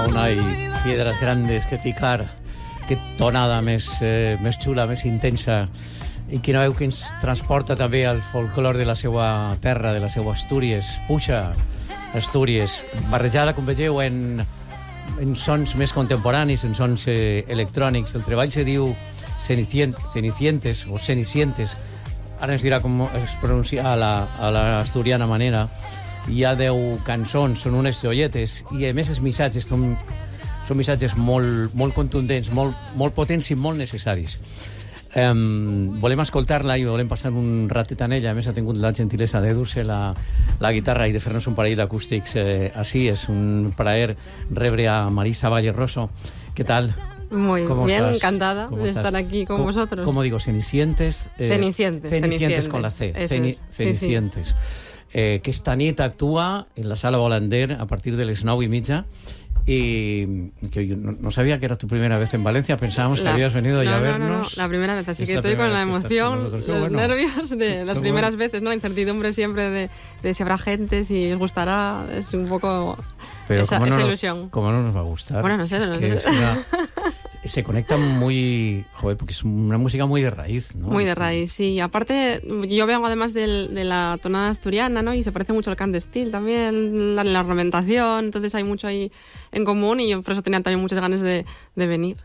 on hay piedras grandes que picar, que tonada més xula, més intensa, i quina veu que ens transporta també al folclor de la seva terra, de la seva Astúries. Puja, Astúries, barrejada, com vegeu, en sons més contemporanis, en sons electrònics. El treball se diu Cenicientes o Cenicientes, ara ens dirà com es pronuncia a l'asturiana manera. Hi ha 10 cançons, són unes joietes, i a més els missatges són missatges molt contundents, molt potents i molt necessaris. Volem escoltar-la i volem passar un ratet en ella. A més, ha tingut la gentilesa de dur-se la guitarra i de fer-nos un parell d'acústics així. És un plaer rebre a Marisa Valle Rosso. ¿Qué tal? Muy bien, estás? Encantada de estar aquí con vosotros. ¿Cómo digo? Cenicientes. Cenicientes con la C. Cenicientes. Sí. Que esta nit actúa en la Sala Bolander a partir de les 9:30. Y que yo no sabía que era tu primera vez en Valencia, pensábamos que habías venido ya a vernos. No, la primera vez, así que estoy con la emoción, los nervios de las primeras veces, ¿no? La incertidumbre siempre de si habrá gente, si os gustará, es un poco esa ilusión. ¿Cómo no nos va a gustar? Bueno, no sé. Se conecta muy... Joder, porque es una música muy de raíz, ¿no? Muy de raíz, sí. Aparte, yo vengo además de la tonada asturiana, ¿no? Y se parece mucho al cant d'estil también, la ornamentación, entonces hay mucho ahí en común y yo por eso tenía también muchas ganas de venir.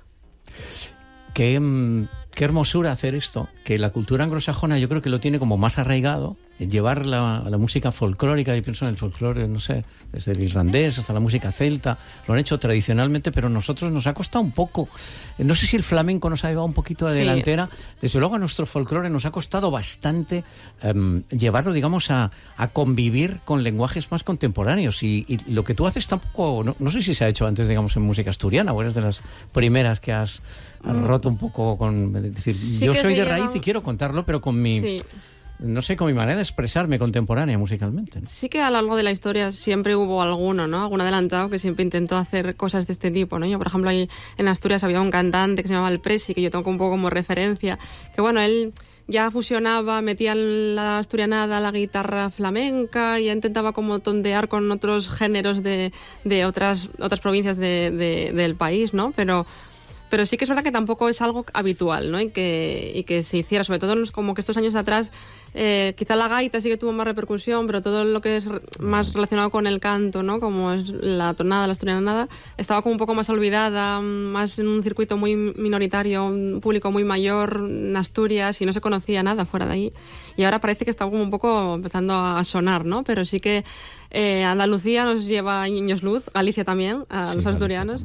Qué hermosura hacer esto, que la cultura anglosajona yo creo que lo tiene como más arraigado, llevar la música folclórica, y pienso en el folclore, no sé, desde el irlandés hasta la música celta, lo han hecho tradicionalmente, pero a nosotros nos ha costado un poco. No sé si el flamenco nos ha llevado un poquito de delantera, desde luego a nuestro folclore nos ha costado bastante llevarlo, digamos, a convivir con lenguajes más contemporáneos, y lo que tú haces tampoco, no sé si se ha hecho antes, digamos, en música asturiana, o eres de las primeras que has roto un poco con... decir, sí, yo soy de raíz y quiero contarlo, pero con mi... Sí. No sé, con mi manera de expresarme contemporánea musicalmente, ¿no? Sí que a lo largo de la historia siempre hubo alguno, ¿no? Algún adelantado que siempre intentó hacer cosas de este tipo, ¿no? Yo, por ejemplo, ahí en Asturias había un cantante que se llamaba El Presi, que yo tengo un poco como referencia, que bueno, él ya fusionaba, metía la asturianada, la guitarra flamenca, y ya intentaba como tondear con otros géneros de otras provincias del país, ¿no? Pero sí que es verdad que tampoco es algo habitual, ¿no? Y que se hiciera, sobre todo como que estos años atrás, quizá la gaita sí que tuvo más repercusión, pero todo lo que es más relacionado con el canto, ¿no? Como es la tonada, la asturianada, estaba como un poco más olvidada, más en un circuito muy minoritario, un público muy mayor en Asturias, y no se conocía nada fuera de ahí. Y ahora parece que está como un poco empezando a sonar, ¿no? Pero sí que Andalucía nos lleva años luz, Galicia también, a los asturianos,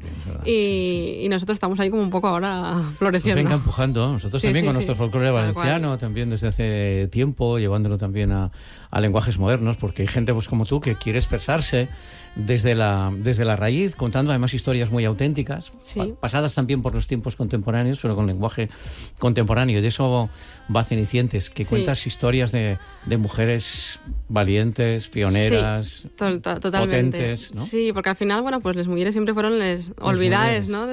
y nosotros estamos ahí como un poco ahora floreciendo. Nos venga empujando, nosotros también con nuestro folclore valenciano, también desde hace tiempo, llevándolo también a lenguajes modernos, porque hay gente pues como tú que quiere expresarse desde la raíz, contando además historias muy auténticas, pasadas también por los tiempos contemporáneos, pero con lenguaje contemporáneo. Y de eso va Cenicientes, que cuentas historias de mujeres valientes, pioneras, potentes, ¿no? Sí, porque al final, bueno, pues las mujeres siempre fueron les olvidades, ¿no?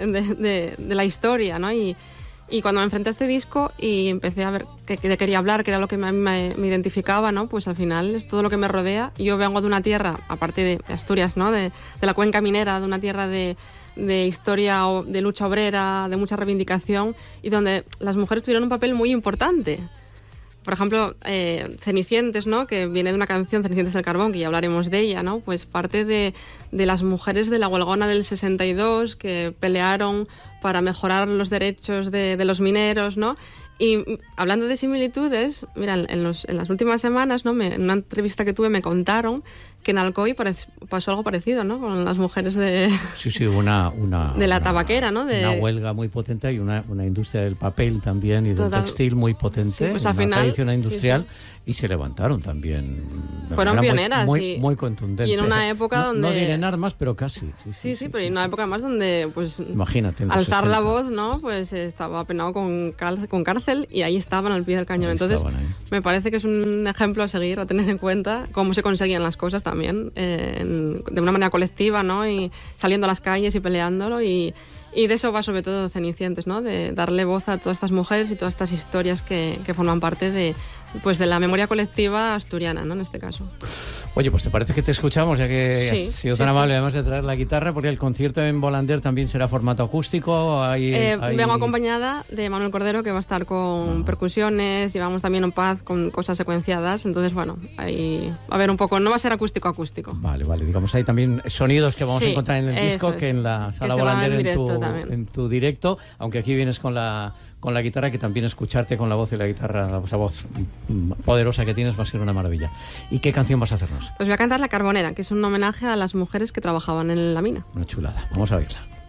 de la historia, ¿no? Y cuando me enfrenté a este disco y empecé a ver que quería hablar, que era lo que me identificaba, ¿no? Pues al final es todo lo que me rodea. Yo vengo de una tierra, aparte de Asturias, ¿no? De la cuenca minera, de una tierra de historia, de lucha obrera, de mucha reivindicación, y donde las mujeres tuvieron un papel muy importante. Por ejemplo, Cenicientes, ¿no? Que viene de una canción, Cenicientes del Carbón, que ya hablaremos de ella, ¿no? Pues parte de las mujeres de la huelgona del 62 que pelearon para mejorar los derechos de los mineros, ¿no? Y hablando de similitudes, mira, en las últimas semanas, ¿no? En una entrevista que tuve me contaron que en Alcoy pasó algo parecido, ¿no? Con las mujeres de la tabaquera, ¿no? Una huelga muy potente y una industria del papel también y del textil muy potente, sí, pues una al final, tradición industrial, y se levantaron también. Fueron pioneras. Muy contundentes. Y en una época donde... No diré en armas, pero casi. Sí, pero en una época más donde, pues... Imagínate. Alzar la voz, ¿no? Pues estaba penado con cárcel, y ahí estaban al pie del cañón. Entonces, me parece que es un ejemplo a seguir, a tener en cuenta cómo se conseguían las cosas también, de una manera colectiva, ¿no? Y saliendo a las calles y peleándolo, y de eso va sobre todo Cenicientes, ¿no? De darle voz a todas estas mujeres y todas estas historias que forman parte de pues de la memoria colectiva asturiana, ¿no? En este caso. Oye, pues ¿te parece que te escuchamos, ya que Sí, has sido tan amable además de traer la guitarra? Porque el concierto en Volander también será formato acústico. Vengo acompañada de Manuel Cordero, que va a estar con percusiones, llevamos también un pad con cosas secuenciadas, entonces bueno, ahí a ver un poco, no va a ser acústico. Vale, digamos, hay también sonidos que vamos a encontrar en el disco, que en la sala Volander en tu directo, aunque aquí vienes con la guitarra, que también escucharte con la voz y la guitarra, esa voz poderosa que tienes, va a ser una maravilla. ¿Y qué canción vas a hacernos? Pues voy a cantar La Carbonera, que es un homenaje a las mujeres que trabajaban en la mina. Una chulada, vamos a oírla.